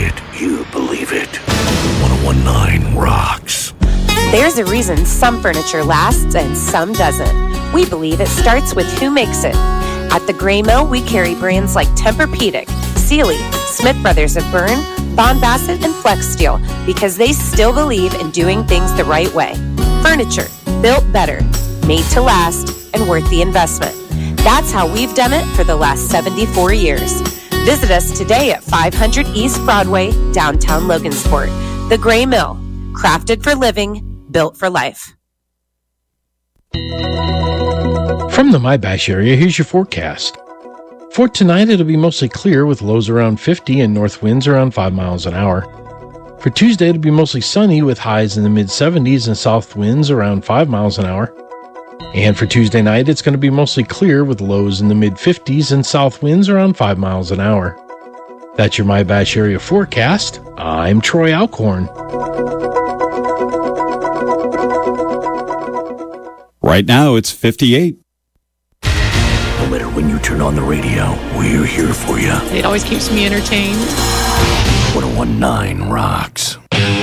it, you believe it. 1019 rocks. There's a reason some furniture lasts and some doesn't. We believe it starts with who makes it. At the Gray Mill, we carry brands like Tempur-Pedic, Sealy, Smith Brothers of Bern, Bond Bassett, and Flex Steel because they still believe in doing things the right way. Furniture, built better, made to last, and worth the investment. That's how we've done it for the last 74 years. Visit us today at 500 East Broadway, downtown Logansport. The Gray Mill, crafted for living, built for life. From the MyBash area, here's your forecast. For tonight, it'll be mostly clear with lows around 50 and north winds around 5 miles an hour. For Tuesday, it'll be mostly sunny with highs in the mid-70s and south winds around 5 miles an hour. And for Tuesday night, it's going to be mostly clear with lows in the mid-50s and south winds around 5 miles an hour. That's your MyBash area forecast. I'm Troy Alcorn. Right now, it's 58. No matter when you turn on the radio, we're here for you. It always keeps me entertained. 1019 rocks.